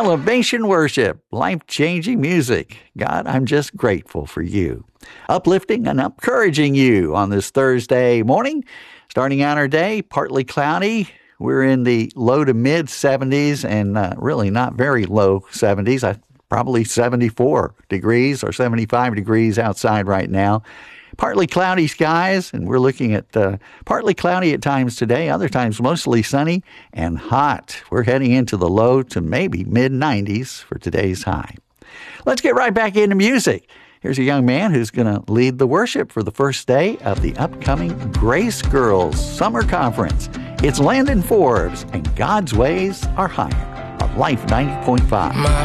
Elevation Worship, life-changing music. God, I'm just grateful for you. Uplifting and encouraging you on this Thursday morning. Starting out our day, partly cloudy. We're in the low to mid 70s and really not very low 70s. Probably 74 degrees or 75 degrees outside right now. Partly cloudy skies, and we're looking at partly cloudy at times today, other times mostly sunny and hot. We're heading into the low to maybe mid-90s for today's high. Let's get right back into music. Here's a young man who's going to lead the worship for the first day of the upcoming Grace Girls Summer Conference. It's Landon Forbes, and God's ways are higher on Life 90.5.